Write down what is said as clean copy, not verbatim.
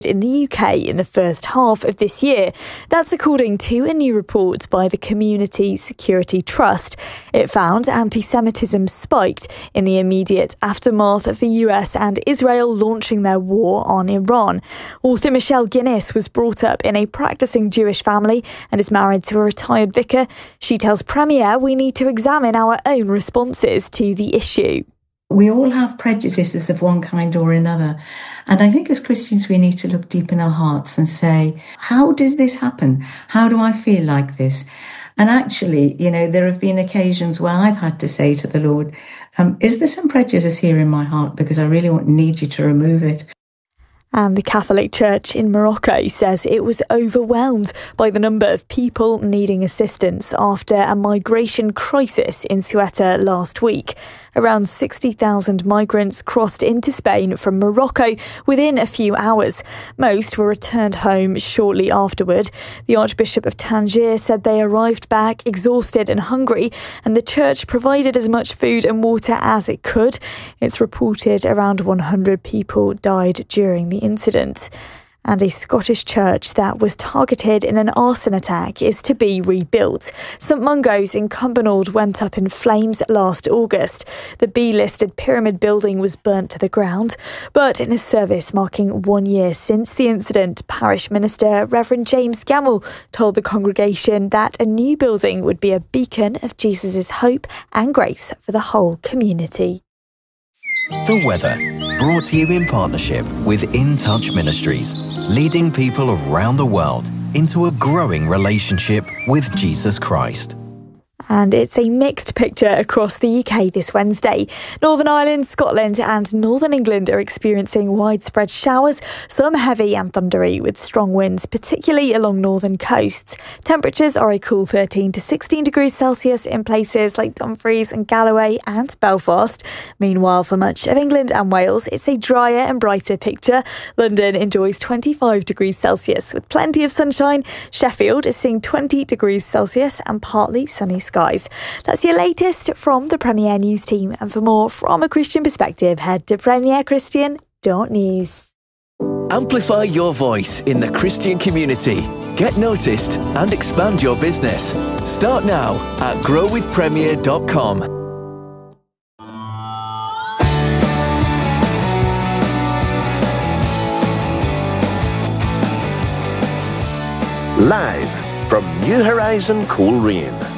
in the UK in the first half of this year. That's according to a new report by the Community Security Trust. It found anti-Semitism spiked in the immediate aftermath of the US and Israel launching their war on Iran. Author Michelle Guinness was brought up in a practicing Jewish family and is married to a retired vicar. She tells Premier we need to examine our own responses to the issue. We all have prejudices of one kind or another. And I think as Christians, we need to look deep in our hearts and say, how did this happen? How do I feel like this? And actually, there have been occasions where I've had to say to the Lord, is there some prejudice here in my heart? Because I really need you to remove it. And the Catholic Church in Morocco says it was overwhelmed by the number of people needing assistance after a migration crisis in Ceuta last week. Around 60,000 migrants crossed into Spain from Morocco within a few hours. Most were returned home shortly afterward. The Archbishop of Tangier said they arrived back exhausted and hungry, and the church provided as much food and water as it could. It's reported around 100 people died during the incident. And a Scottish church that was targeted in an arson attack is to be rebuilt. St Mungo's in Cumbernauld went up in flames last August. The B-listed pyramid building was burnt to the ground. But in a service marking 1 year since the incident, parish minister Reverend James Gamble told the congregation that a new building would be a beacon of Jesus' hope and grace for the whole community. The weather, brought to you in partnership with In Touch Ministries, leading people around the world into a growing relationship with Jesus Christ. And it's a mixed picture across the UK this Wednesday. Northern Ireland, Scotland and Northern England are experiencing widespread showers, some heavy and thundery with strong winds, particularly along northern coasts. Temperatures are a cool 13 to 16 degrees Celsius in places like Dumfries and Galloway and Belfast. Meanwhile, for much of England and Wales, it's a drier and brighter picture. London enjoys 25 degrees Celsius with plenty of sunshine. Sheffield is seeing 20 degrees Celsius and partly sunny skies. That's your latest from the Premier News team. And for more from a Christian perspective, head to premierchristian.news. Amplify your voice in the Christian community. Get noticed and expand your business. Start now at growwithpremier.com. Live from New Horizon Coleraine.